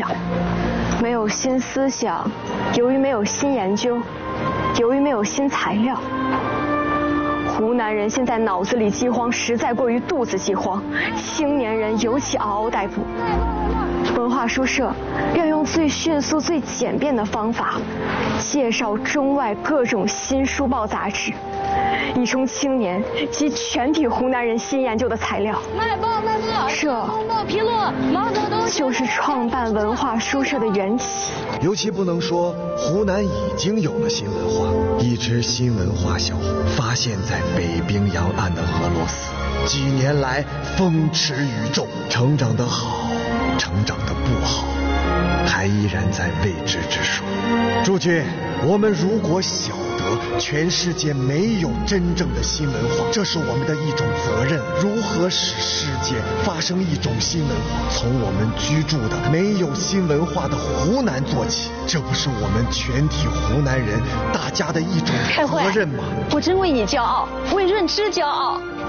想，没有新思想，由于没有新研究，由于没有新材料。湖南人现在脑子里饥荒实在过于肚子饥荒，青年人尤其嗷嗷待哺。文化书社要用最迅速、最简便的方法，介绍中外各种新书报杂志，以充青年及全体湖南人新研究的材料。这就是创办文化书社的缘起。 尤其不能说湖南已经有了新文化，一支新文化小伙发现在北冰洋岸的俄罗斯，几年来风驰宇宙，成长得好，成长得不好，还依然在未知之数。诸君，我们如果晓得全世界没有真正的新文化，这是我们的一种责任。如何使世界发生一种新文化，从我们居住的没有新文化的湖南做起，这不是我们全体湖南人大家的一种责任吗？ 我真为你骄傲，为认知骄傲。